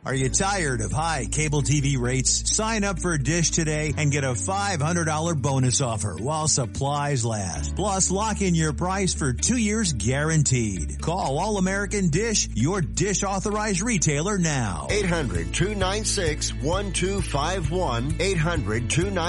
Are you tired of high cable TV rates? Sign up for Dish today and get a $500 bonus offer while supplies last. Plus, lock in your price for 2 years guaranteed. Call All American Dish, your Dish authorized retailer now. 800-296-1251. 800-296